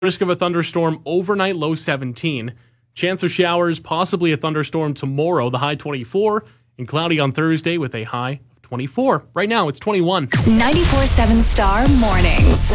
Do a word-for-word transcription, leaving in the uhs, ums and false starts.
Risk of a thunderstorm overnight, low seventeen. Chance of showers, possibly a thunderstorm tomorrow, the high twenty-four. And cloudy on Thursday with a high of twenty-four. Right now, it's twenty-one. ninety-four seven Star Mornings.